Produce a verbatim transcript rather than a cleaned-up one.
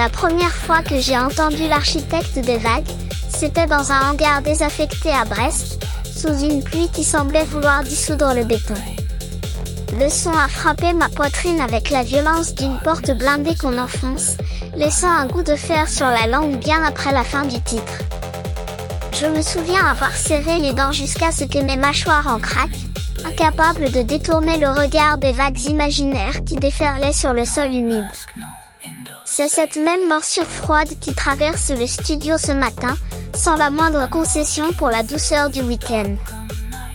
La première fois que j'ai entendu l'architecte des vagues, c'était dans un hangar désaffecté à Brest, sous une pluie qui semblait vouloir dissoudre le béton. Le son a frappé ma poitrine avec la violence d'une porte blindée qu'on enfonce, laissant un goût de fer sur la langue bien après la fin du titre. Je me souviens avoir serré les dents jusqu'à ce que mes mâchoires en craquent, incapable de détourner le regard des vagues imaginaires qui déferlaient sur le sol humide. C'est cette même morsure froide qui traverse le studio ce matin, sans la moindre concession pour la douceur du week-end.